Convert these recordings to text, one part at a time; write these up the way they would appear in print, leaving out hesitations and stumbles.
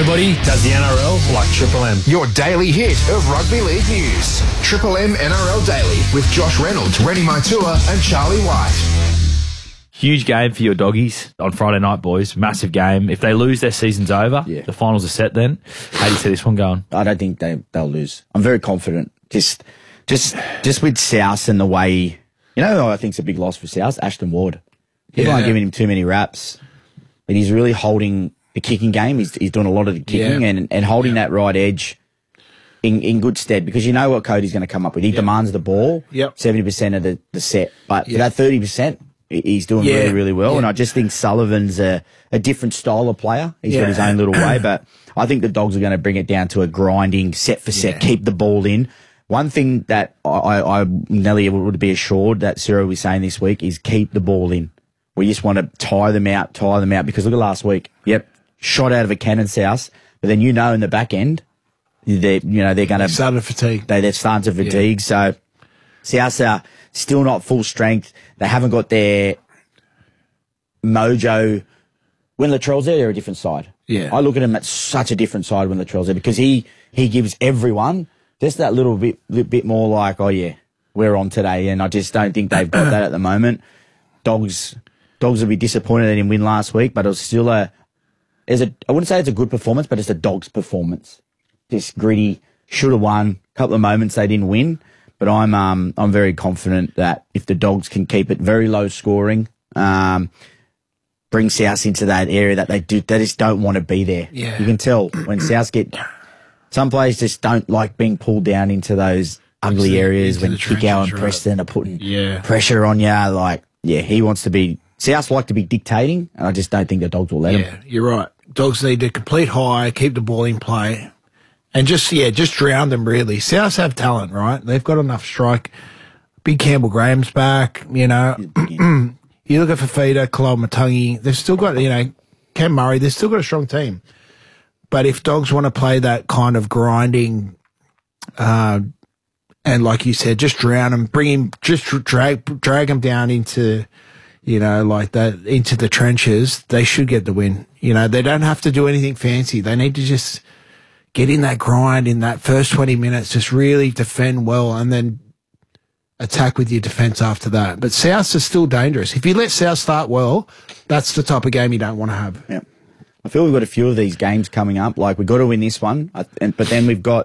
Nobody does the NRL like Triple M. Your daily hit of rugby league news. Triple M NRL Daily with Josh Reynolds, Rennie Maitua and Charlie White. Huge game for your doggies on Friday night, boys. Massive game. If they lose, their season's over. Yeah. The finals are set then. How do you see this one going? I don't think they'll lose. I'm very confident. Just with South and the way, I think it's a big loss for South, Ashton Ward. People aren't giving him too many raps, but he's really holding the kicking game. He's doing a lot of the kicking and holding that right edge in good stead, because you know what Cody's going to come up with. He demands the ball 70% of the set, but for that 30%, he's doing really, really well. And I just think Sullivan's a different style of player. He's got his own little way, but I think the Dogs are going to bring it down to a grinding set for set, keep the ball in. One thing that I Nelly would be assured that Cyril was saying this week is keep the ball in. We just want to tire them out, because look at last week. Yep, shot out of a cannon, South, but then in the back end, they're going to start to fatigue. They're starting to fatigue. So South are still not full strength. They haven't got their mojo. When Latrell's there, they're a different side. Yeah, I look at him at such a different side when Latrell's there, because he gives everyone just that little bit more like, oh yeah, we're on today, and I just don't think they've got that at the moment. Dogs will be disappointed they didn't win last week, but it was still I wouldn't say it's a good performance, but it's a Dogs performance. Just gritty, should have won. A couple of moments they didn't win, but I'm very confident that if the Dogs can keep it very low scoring, bring South into that area that they just don't want to be there. Yeah. You can tell when South some players just don't like being pulled down into those ugly areas when Kickow and Preston are putting pressure on you. He wants to be. South like to be dictating, and I just don't think the Dogs will let him. Yeah, you're right. Dogs need to complete high, keep the ball in play, and just drown them, really. Souths have talent, right? They've got enough strike. Big Campbell Graham's back, You look at Fafita, Kalal Matangi, they've still got, Cam Murray, they've still got a strong team. But if Dogs want to play that kind of grinding, and like you said, just drown them, drag them down into, like that, into the trenches, they should get the win. They don't have to do anything fancy. They need to just get in that grind in that first 20 minutes, just really defend well, and then attack with your defence after that. But Souths are still dangerous. If you let South start well, that's the type of game you don't want to have. Yeah. I feel we've got a few of these games coming up. Like, we've got to win this one, but then we've got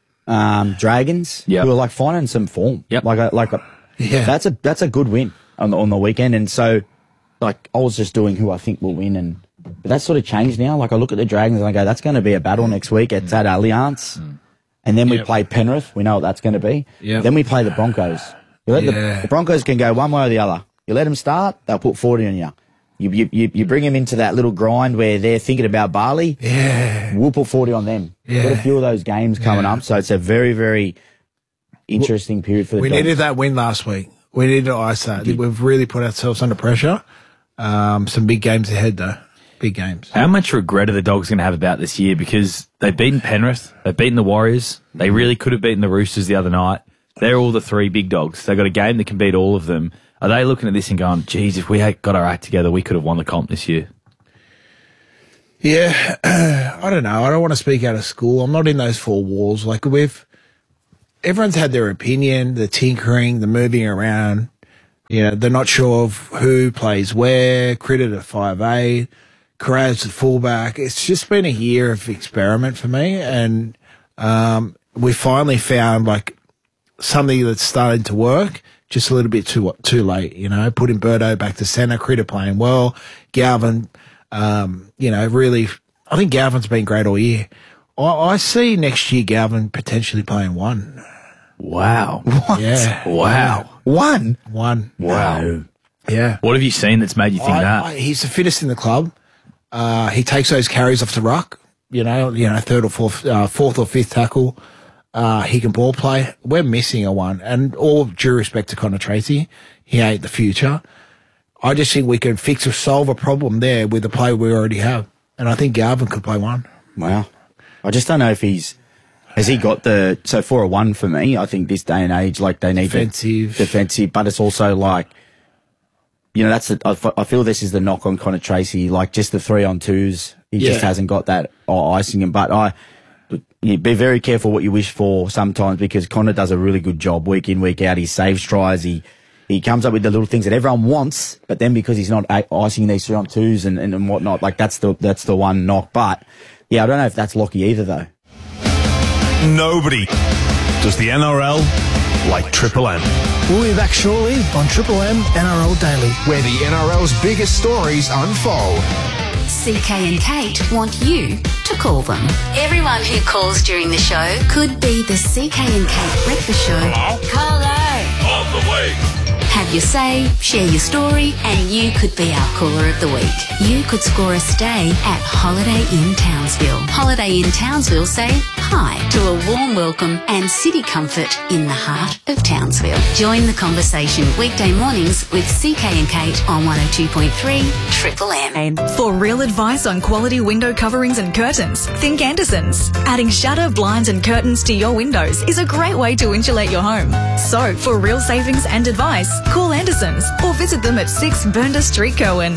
Dragons who are finding some form. Yep. That's a good win on the weekend. And so, I was just doing who I think will win, but that's sort of changed now. I look at the Dragons and I go, that's going to be a battle next week. It's at Allianz. And then we play Penrith. We know what that's going to be. Yep. Then we play the Broncos. The Broncos can go one way or the other. You let them start, they'll put 40 on you. You bring them into that little grind where they're thinking about Bali. Yeah. We'll put 40 on them. Yeah. Got a few of those games coming up, so it's a very, very interesting period for the Dogs. We needed that win last week. We needed to ice that. We've really put ourselves under pressure. Some big games ahead, though. Big games. How much regret are the Dogs going to have about this year? Because they've beaten Penrith, they've beaten the Warriors, they really could have beaten the Roosters the other night. They're all the three big dogs. They've got a game that can beat all of them. Are they looking at this and going, geez, if we had got our act together, we could have won the comp this year? Yeah, I don't know. I don't want to speak out of school. I'm not in those four walls. Everyone's had their opinion, the tinkering, the moving around. They're not sure of who plays where. Critter at 5'8", Karaz at fullback. It's just been a year of experiment for me, and we finally found something that's starting to work. Just a little bit too late, putting Birdo back to centre, Critter playing well, Galvin, really, I think Galvin's been great all year. I see next year Galvin potentially playing one. Wow. What? Yeah. Wow. One? One. Wow. No. Yeah. What have you seen that's made you think that? He's the fittest in the club. He takes those carries off the ruck, third or fourth or fifth tackle. He can ball play. We're missing a one. And all due respect to Connor Tracy, he ain't the future. I just think we can fix or solve a problem there with the player we already have. And I think Galvin could play one. Wow. I just don't know if has he got so for a one for me, I think this day and age, they need defensive, but it's also I feel this is the knock on Connor Tracy, just the 3-on-2s He just Yeah. hasn't got that icing in. But you be very careful what you wish for sometimes, because Connor does a really good job week in, week out. He saves tries. He comes up with the little things that everyone wants, but then because he's not icing these 3-on-2s and whatnot, like that's the one knock. But yeah, I don't know if that's Lockie either though. Nobody does the NRL like Triple M. We'll be back shortly on Triple M NRL Daily. Where the NRL's biggest stories unfold. CK and Kate want you to call them. Everyone who calls during the show could be the CK and Kate breakfast show. Hello. On the way. Have your say, share your story, and you could be our caller of the week. You could score a stay at Holiday Inn Townsville. Holiday Inn Townsville say hi to a warm welcome and city comfort in the heart of Townsville. Join the conversation weekday mornings with CK and Kate on 102.3 Triple M. For real advice on quality window coverings and curtains, think Andersons. Adding shutter, blinds and curtains to your windows is a great way to insulate your home. So, for real savings and advice, call Andersons or visit them at 6 Burnda Street, Cowan.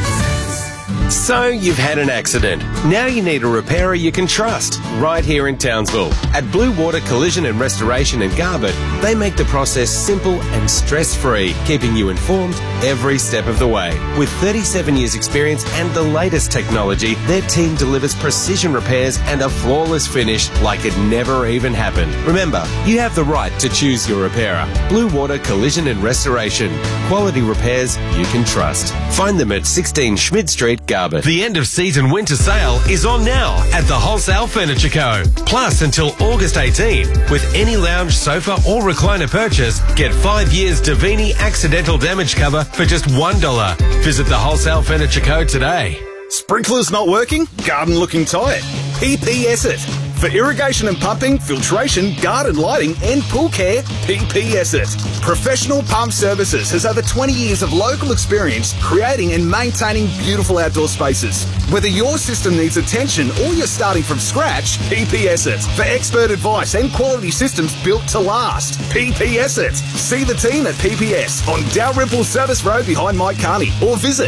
So you've had an accident. Now you need a repairer you can trust, right here in Townsville. At Blue Water Collision and Restoration in Garbutt, they make the process simple and stress-free, keeping you informed every step of the way. With 37 years experience and the latest technology, their team delivers precision repairs and a flawless finish like it never even happened. Remember, you have the right to choose your repairer. Blue Water Collision and Restoration. Quality repairs you can trust. Find them at 16 Schmid Street, Garbutt. The end of season winter sale is on now at the Wholesale Furniture Co. Plus, until August 18, with any lounge, sofa or recliner purchase, get 5 years Davini accidental damage cover for just $1. Visit the Wholesale Furniture Co. today. Sprinklers not working? Garden looking tired? PPS it. For irrigation and pumping, filtration, garden lighting and pool care, PPS it. Professional Pump Services has over 20 years of local experience creating and maintaining beautiful outdoor spaces. Whether your system needs attention or you're starting from scratch, PPS it. For expert advice and quality systems built to last, PPS it. See the team at PPS on Dalrymple Service Road behind Mike Carney or visit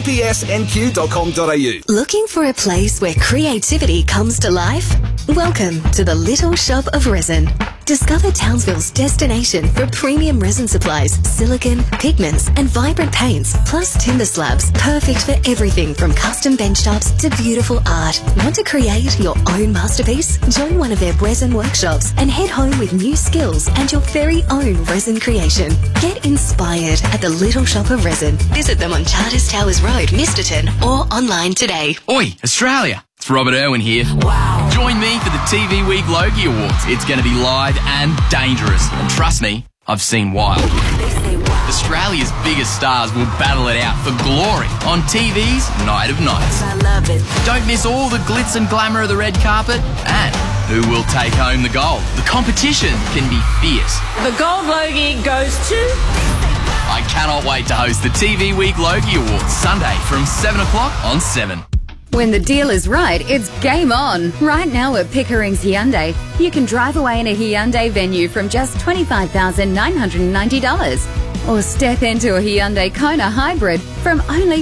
ppsnq.com.au. Looking for a place where creativity comes to life? Welcome to the Little Shop of Resin. Discover Townsville's destination for premium resin supplies, silicone, pigments and vibrant paints, plus timber slabs, perfect for everything from custom benchtops to beautiful art. Want to create your own masterpiece? Join one of their resin workshops and head home with new skills and your very own resin creation. Get inspired at the Little Shop of Resin. Visit them on Charters Towers Road, Misterton, or online today. Oi, Australia! It's Robert Irwin here. Wow. Join me for the TV Week Logie Awards. It's going to be live and dangerous. And trust me, I've seen wild. Australia's biggest stars will battle it out for glory on TV's Night of Nights. I love it. Don't miss all the glitz and glamour of the red carpet and who will take home the gold. The competition can be fierce. The gold Logie goes to... I cannot wait to host the TV Week Logie Awards Sunday from 7 o'clock on 7. When the deal is right, it's game on. Right now at Pickering's Hyundai, you can drive away in a Hyundai Venue from just $25,990. Or step into a Hyundai Kona Hybrid from only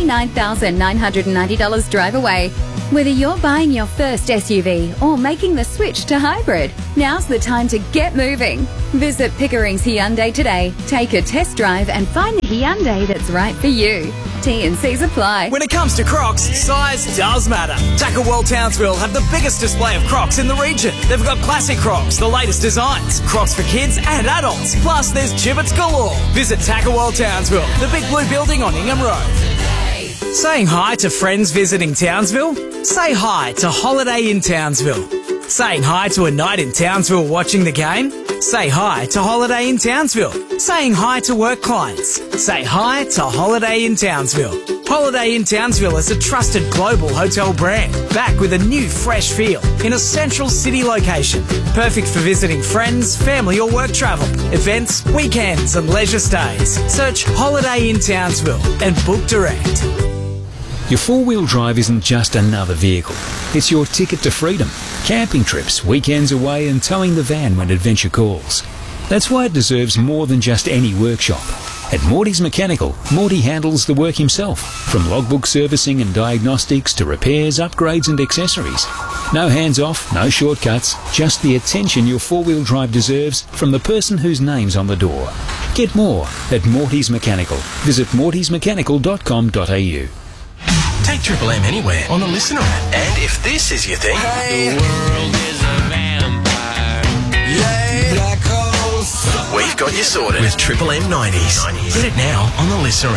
$39,990 drive away. Whether you're buying your first SUV or making the switch to hybrid, now's the time to get moving. Visit Pickering's Hyundai today. Take a test drive and find the Hyundai that's right for you. T&Cs apply. When it comes to Crocs, size does matter. Tackle World Townsville have the biggest display of Crocs in the region. They've got classic Crocs, the latest designs, Crocs for kids and adults. Plus, there's Jibbitz galore. Visit Tackle World Townsville, the big blue building on Ingham Road. Saying hi to friends visiting Townsville? Say hi to Holiday Inn Townsville. Saying hi to a night in Townsville watching the game? Say hi to Holiday Inn Townsville. Saying hi to work clients? Say hi to Holiday Inn Townsville. Holiday Inn Townsville is a trusted global hotel brand, back with a new fresh feel in a central city location. Perfect for visiting friends, family or work travel, events, weekends and leisure stays. Search Holiday Inn Townsville and book direct. Your four-wheel drive isn't just another vehicle. It's your ticket to freedom. Camping trips, weekends away and towing the van when adventure calls. That's why it deserves more than just any workshop. At Morty's Mechanical, Morty handles the work himself, from logbook servicing and diagnostics to repairs, upgrades and accessories. No hands-off, no shortcuts, just the attention your four-wheel drive deserves from the person whose name's on the door. Get more at Morty's Mechanical. Visit mortysmechanical.com.au. Take Triple M anywhere on the Listener app. And if this is your thing... Hey. The world is a vampire. Yay. Black holes. We've got you sorted with Triple M 90s. Get it now on the Listener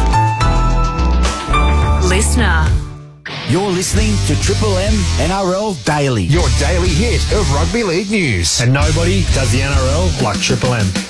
app. Listener. You're listening to Triple M NRL Daily. Your daily hit of rugby league news. And nobody does the NRL like Triple M.